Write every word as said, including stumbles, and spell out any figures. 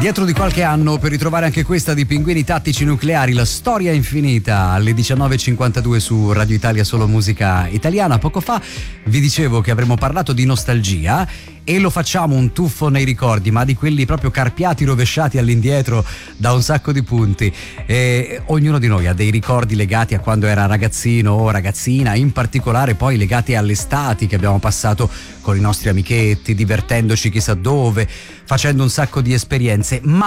Indietro di qualche anno per ritrovare anche questa di Pinguini Tattici Nucleari, la storia infinita, alle diciannove e cinquantadue su Radio Italia, solo musica italiana. Poco fa vi dicevo che avremmo parlato di nostalgia e lo facciamo un tuffo nei ricordi, ma di quelli proprio carpiati, rovesciati all'indietro da un sacco di punti. E ognuno di noi ha dei ricordi legati a quando era ragazzino o ragazzina, in particolare poi legati alle estati che abbiamo passato con i nostri amichetti, divertendoci chissà dove, facendo un sacco di esperienze. Ma